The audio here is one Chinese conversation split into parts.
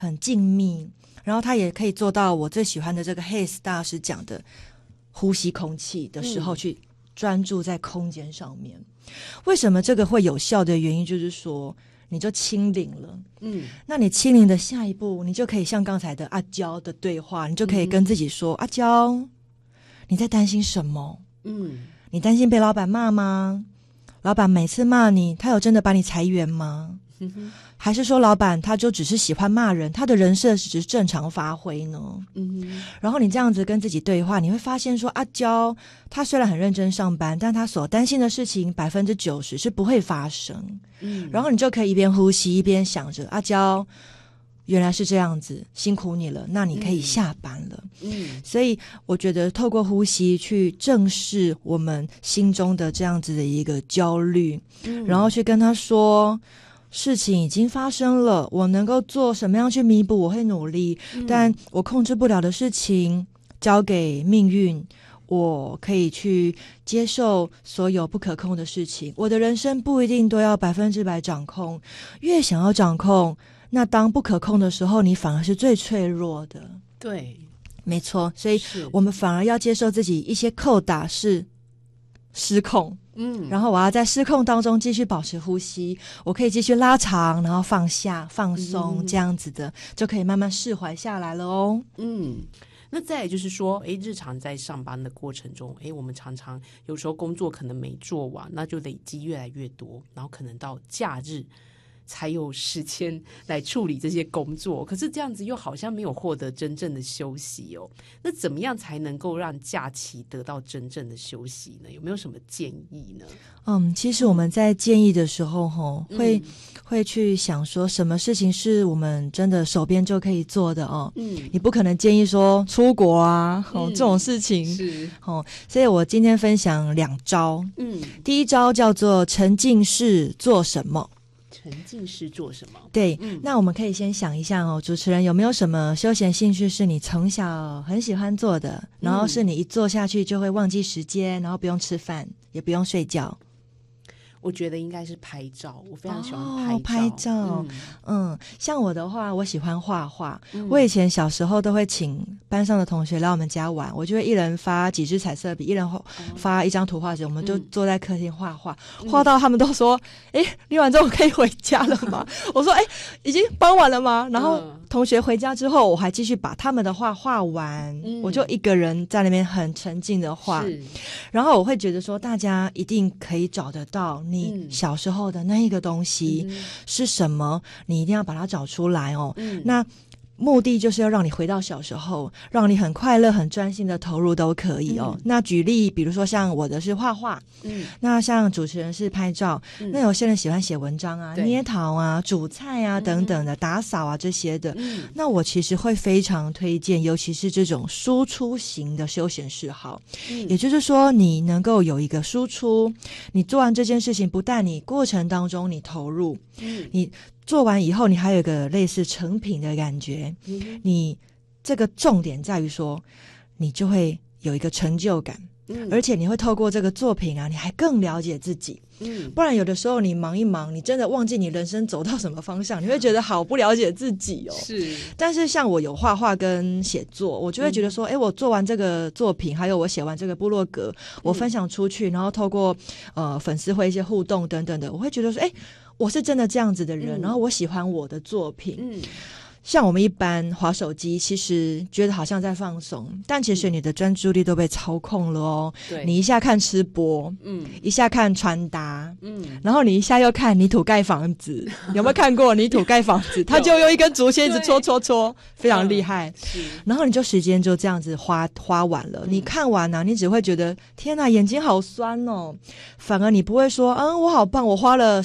很静谧，然后它也可以做到我最喜欢的这个 Hayes 大师讲的呼吸空气的时候去专注在空间上面。为什么这个会有效的原因就是说你就清零了，那你清零的下一步你就可以像刚才的阿娇的对话，你就可以跟自己说，阿娇你在担心什么？你担心被老板骂吗？老板每次骂你他有真的把你裁员吗？还是说老板他就只是喜欢骂人，他的人设只是正常发挥呢？然后你这样子跟自己对话，你会发现说阿娇他虽然很认真上班，但他所担心的事情90%是不会发生。然后你就可以一边呼吸一边想着阿娇原来是这样子，辛苦你了，那你可以下班了。所以我觉得透过呼吸去正视我们心中的这样子的一个焦虑，然后去跟他说事情已经发生了，我能够做什么样去弥补我会努力，但我控制不了的事情交给命运，我可以去接受所有不可控的事情。我的人生不一定都要100%掌控，越想要掌控，那当不可控的时候你反而是最脆弱的。 对， 没错，所以我们反而要接受自己一些扣打是失控，然后我要在失控当中继续保持呼吸，我可以继续拉长，然后放下放松，这样子的就可以慢慢释怀下来了哦。 那再来就是说日常在上班的过程中，我们常常有时候工作可能没做完，那就累积越来越多，然后可能到假日才有时间来处理这些工作，可是这样子又好像没有获得真正的休息哦。那怎么样才能够让假期得到真正的休息呢？有没有什么建议呢？ 其实我们在建议的时候会去想说什么事情是我们真的手边就可以做的哦。你不可能建议说出国啊，这种事情是所以我今天分享2招。第一招叫做沉浸式做什么。 沉浸式做什么？ 对，那我们可以先想一下主持人有没有什么休闲兴趣是你从小很喜欢做的，然后是你一做下去就会忘记时间，然后不用吃饭也不用睡觉？ 我觉得应该是拍照，我非常喜欢拍照。像我的话，我喜欢画画。我以前小时候都会请班上的同学来我们家玩，我就会一人发几支彩色笔，一人发一张图画纸，我们就坐在客厅画画，画到他们都说你完之后可以回家了吗？我说已经傍晚了吗？然后同学回家之后，我还继续把他们的画画完，我就一个人在那边很沉浸的画。然后我会觉得说大家一定可以找得到你小时候的那一个东西是什么，你一定要把它找出来哦。那目的就是要让你回到小时候，让你很快乐很专心的投入都可以哦。那举例比如说像我的是画画，那像主持人是拍照，那有些人喜欢写文章啊、捏陶啊、煮菜啊等等的，打扫啊这些的，那我其实会非常推荐，尤其是这种输出型的休闲嗜好。也就是说你能够有一个输出，你做完这件事情不但你过程当中你投入，你做完以后你还有一个类似成品的感觉，你这个重点在于说你就会有一个成就感，而且你会透过这个作品啊，你还更了解自己。不然有的时候你忙一忙，你真的忘记你人生走到什么方向，你会觉得好不了解自己哦。但是像我有画画跟写作，我就会觉得说我做完这个作品，还有我写完这个部落格，我分享出去，然后透过粉丝会一些互动等等的，我会觉得说我是真的这样子的人，然后我喜欢我的作品。像我们一般滑手机，其实觉得好像在放松，但其实你的专注力都被操控了哦。你一下看吃播，一下看穿搭，然后你一下又看泥土盖房子，有没有看过泥土盖房子？他就用一根竹签一直戳，非常厉害。然后你就时间就这样子花完了，你看完啊，你只会觉得天哪，眼睛好酸哦，反而你不会说我好棒，我花了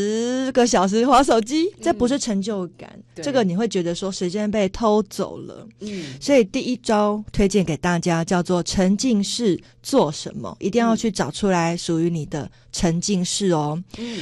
10个小时滑手机，这不是成就感，这个你会觉得说时间被偷走了。所以第一招推荐给大家叫做沉浸式做什么，一定要去找出来属于你的沉浸式哦。